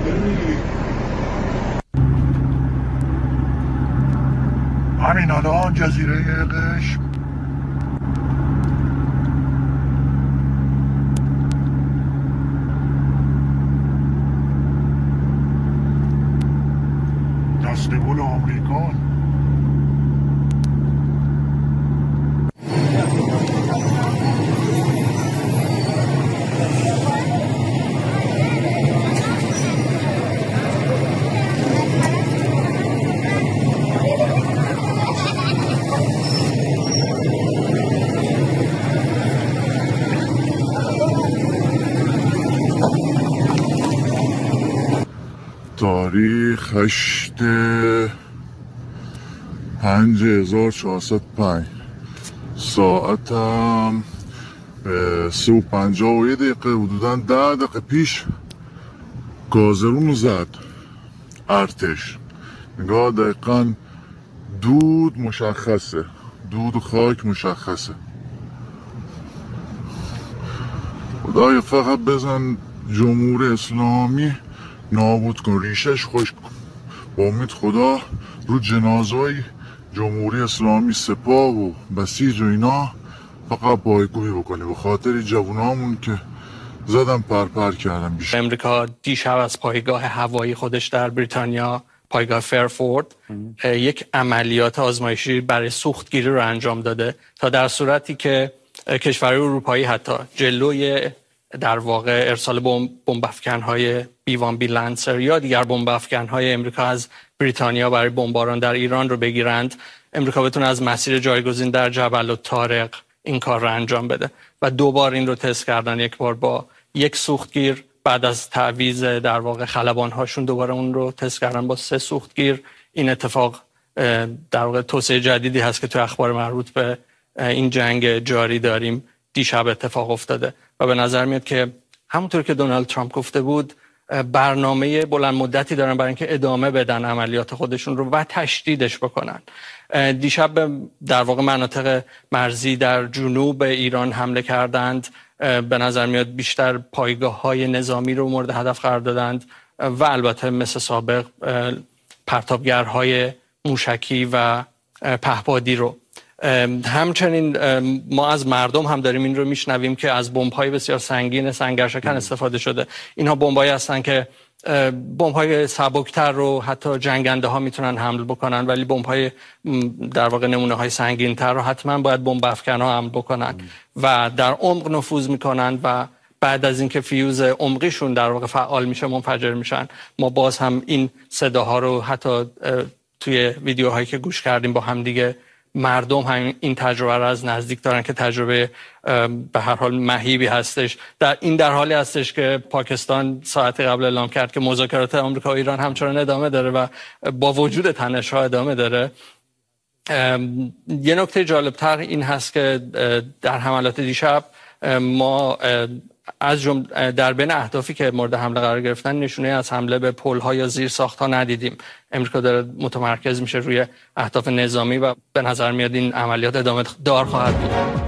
همین الان جزیره قشم دستگل آمریکان. تاریخ 8/5/1405 ساعتم 3:51 حدوداً 10 دقیقه پیش گازرون رو زد ارتش. نگاه دقیقاً دود مشخصه، دود و خاک مشخصه. خدای فقط بزن جمهوری اسلامی نابود کن، ریشش خشک کن. با امید خدا رو جنازه‌های جمهوری اسلامی سپاه و بسیج و اینا فقط پایکوبی بکنی، به خاطر جوونامون که زدن پرپر کردن. بیشتر امریکا دیشب از پایگاه هوایی خودش در بریتانیا، پایگاه فرفورد، یک عملیات آزمایشی برای سوختگیری رو انجام داده تا در صورتی که کشورهای اروپایی حتی جلوی در واقع ارسال بمب افکن‌های B1B لنسر یا دیگر بمب افکن‌های امریکا از بریتانیا برای بمباران در ایران رو بگیرند، امریکا بتونه از مسیر جایگزین در جبل الطارق این کار رو انجام بده. و دوبار این رو تست کردن، یک بار با یک سوختگیر، بعد از تعویض در واقع خلبان‌هاشون دوباره اون رو تست کردن با 3 سوختگیر. این اتفاق در واقع توسعه جدیدی هست که تو اخبار مربوط به این جنگ جاری داریم دیشب اتفاق افتاده و به نظر میاد که همونطور که دونالد ترامپ گفته بود برنامه بلند مدتی دارن برای اینکه ادامه بدن عملیات خودشون رو و تشدیدش بکنن. دیشب در واقع مناطق مرزی در جنوب ایران حمله کردند. به نظر میاد بیشتر پایگاه‌های نظامی رو مورد هدف قرار دادند و البته مثل سابق پرتابگرهای موشکی و پهپادی رو. همچنین ما از مردم هم داریم این رو میشنویم که از بمب‌های بسیار سنگین سنگرشکن استفاده شده. اینها بمب‌هایی هستن که بمب‌های سبکتر رو حتی جنگنده ها میتونن حمل بکنن، ولی بمب‌های در واقع نمونه‌های سنگین‌تر رو حتما باید بمب افکن‌ها حمل بکنن و در عمق نفوذ میکنن و بعد از اینکه فیوز عمقیشون در واقع فعال میشه منفجر میشن. ما باز هم این صداها رو حتی توی ویدیوهایی که گوش کردیم با هم دیگه مردم هم این تجربه رو از نزدیک دارن که تجربه به هر حال مهیبی هستش. در حالی هستش که پاکستان ساعت قبل اعلام کرد که مذاکرات آمریکا و ایران همچنان ادامه داره و با وجود تنش‌ها ادامه داره. یه نکته جالبتر این هست که در حملات دیشب ما از در بین اهدافی که مورد حمله قرار گرفتن نشونه از حمله به پل‌ها یا زیرساخت‌ها ندیدیم. امریکا داره متمرکز میشه روی اهداف نظامی و به نظر میاد این عملیات ادامه دار خواهد بود.